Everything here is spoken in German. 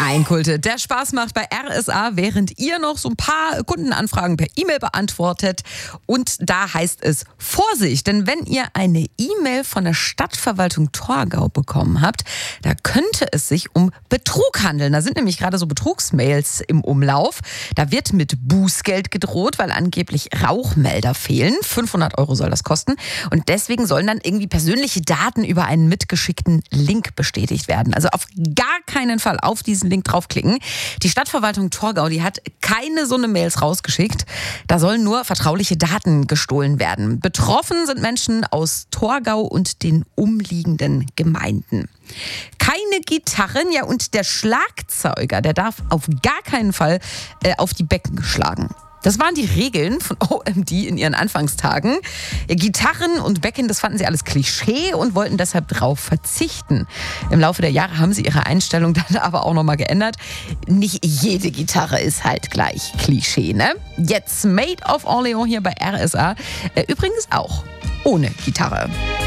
Reinkulte. Der Spaß macht bei RSA, während ihr noch so ein paar Kundenanfragen per E-Mail beantwortet. Und da heißt es Vorsicht, denn wenn ihr eine E-Mail von der Stadtverwaltung Torgau bekommen habt, da könnte es sich um Betrug handeln. Da sind nämlich gerade so Betrugsmails im Umlauf. Da wird mit Bußgeld gedroht, weil angeblich Rauchmelder fehlen. 500 € soll das kosten. Und deswegen sollen dann irgendwie persönliche Daten über einen mitgeschickten Link bestätigt werden. Also auf gar keinen Fall auf diesen Link draufklicken. Die Stadtverwaltung Torgau, die hat keine so eine Mails rausgeschickt. Da sollen nur vertrauliche Daten gestohlen werden. Betroffen sind Menschen aus Torgau und den umliegenden Gemeinden. Keine Gitarren, ja, und der Schlagzeuger, der darf auf gar keinen Fall auf die Becken schlagen. Das waren die Regeln von OMD in ihren Anfangstagen. Gitarren und Becken, das fanden sie alles Klischee und wollten deshalb drauf verzichten. Im Laufe der Jahre haben sie ihre Einstellung dann aber auch nochmal geändert. Nicht jede Gitarre ist halt gleich Klischee, ne? Jetzt Maid of Orleans hier bei RSA. Übrigens auch ohne Gitarre.